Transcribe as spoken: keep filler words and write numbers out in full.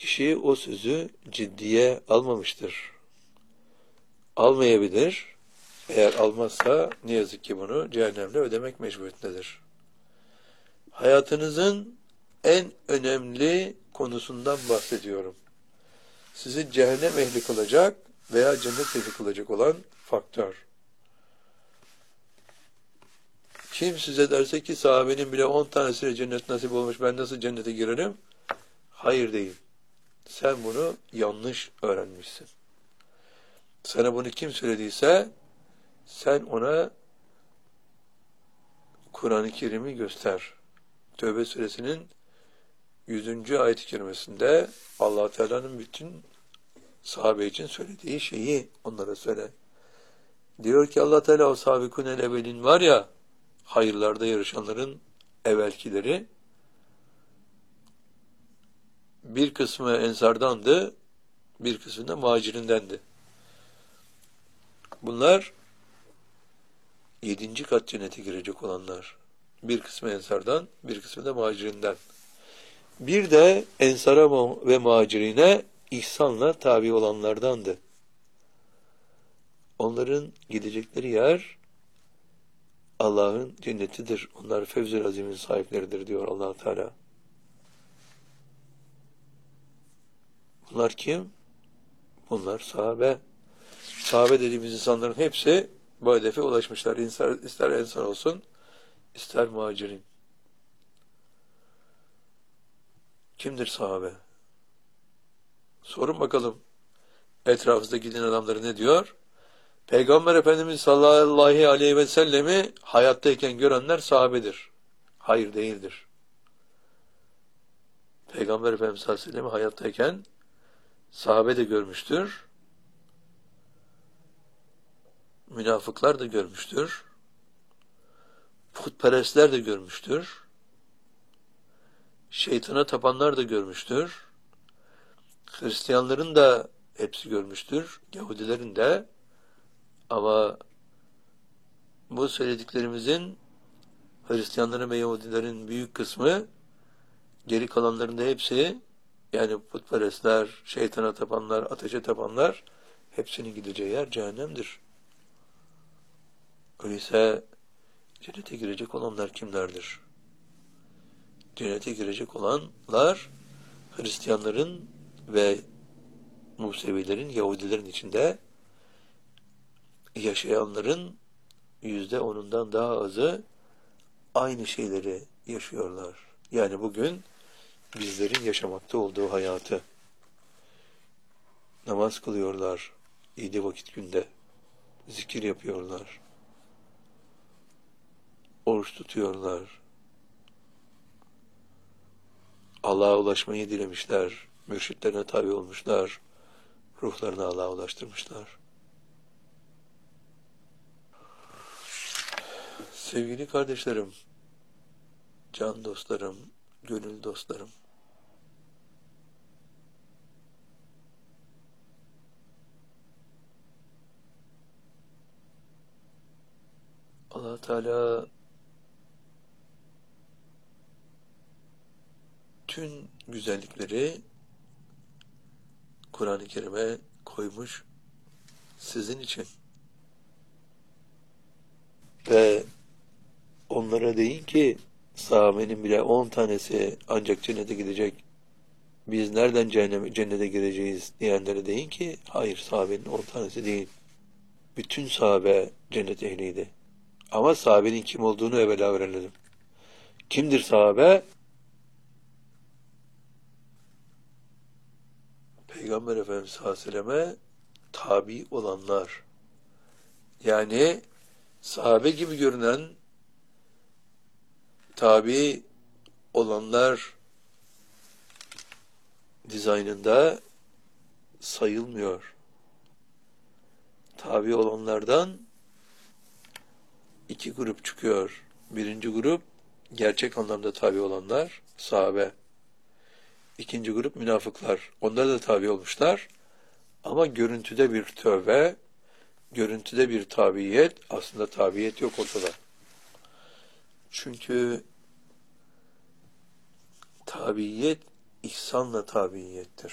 kişi o sözü ciddiye almamıştır. Almayabilir. Eğer almazsa ne yazık ki bunu cehennemle ödemek mecburiyetindedir. Hayatınızın en önemli konusundan bahsediyorum. Sizi cehennem ehli kılacak veya cennet ehli kılacak olan faktör. Kim size derse ki sahabenin bile on tanesiyle cennet nasip olmuş, ben nasıl cennete girerim? Hayır değil. Sen bunu yanlış öğrenmişsin. Sana bunu kim söylediyse sen ona Kur'an-ı Kerim'i göster. Tövbe suresinin yüzüncü ayet-i kerimesinde Allah Teala'nın bütün sahabe için söylediği şeyi onlara söyle. Diyor ki Allah Teala o sabikunel evvelin var ya, hayırlarda yarışanların evvelkileri, bir kısmı ensardandı, bir kısmı da muhacirindendi. Bunlar yedinci kat cennete girecek olanlar. Bir kısmı ensardan, bir kısmı da muhacirinden. Bir de ensara ve muhacirine ihsanla tabi olanlardandı. Onların gidecekleri yer Allah'ın cennetidir. Onlar fevz-ül azimin sahipleridir diyor Allah Teala. Bunlar kim? Bunlar sahabe. Sahabe dediğimiz insanların hepsi bu hedefe ulaşmışlar. İster, ister ensar olsun, ister muhacirin. Kimdir sahabe? Sorun bakalım. Etrafınızda giden adamları ne diyor? Peygamber Efendimiz sallallahu aleyhi ve sellemi hayattayken görenler sahabedir. Hayır, değildir. Peygamber Efendimiz sallallahu aleyhi ve sellemi hayattayken sahabe de görmüştür. Münafıklar da görmüştür. Putperestler de görmüştür. Şeytana tapanlar da görmüştür. Hristiyanların da hepsi görmüştür. Yahudilerin de. Ama bu söylediklerimizin Hristiyanların ve Yahudilerin büyük kısmı, geri kalanların da hepsi, yani putperestler, şeytana tapanlar, ateşe tapanlar, hepsinin gideceği yer cehennemdir. Öyleyse cennete girecek olanlar kimlerdir? Cennete girecek olanlar Hristiyanların ve Musevilerin, Yahudilerin içinde yaşayanların yüzde onundan daha azı aynı şeyleri yaşıyorlar. Yani bugün bizlerin yaşamakta olduğu hayatı. Namaz kılıyorlar yedi vakit günde. Zikir yapıyorlar. Oruç tutuyorlar. Allah'a ulaşmayı dilemişler. Mürşitlerine tabi olmuşlar. Ruhlarını Allah'a ulaştırmışlar. Sevgili kardeşlerim, can dostlarım, gönül dostlarım, Allah Teala tüm güzellikleri Kur'an-ı Kerim'e koymuş sizin için. Ve onlara deyin ki sahabenin bile on tanesi ancak cennete gidecek. Biz nereden cehenneme, cennete gireceğiz diyenlere deyin ki hayır, sahabenin on tanesi değil. Bütün sahabe cennet ehliydi. Ama sahabenin kim olduğunu evvela öğrenelim. Kimdir sahabe? Peygamber Efendimiz sallallahu aleyhi ve selleme tabi olanlar. Yani sahabe gibi görünen tabi olanlar dizaynında sayılmıyor. Tabi olanlardan iki grup çıkıyor. Birinci grup gerçek anlamda tabi olanlar, sahabe. İkinci grup münafıklar. Onlar da tabi olmuşlar. Ama görüntüde bir tövbe, görüntüde bir tabiyet, aslında tabiyet yok ortada. Çünkü tabiyet ihsanla tabiyettir.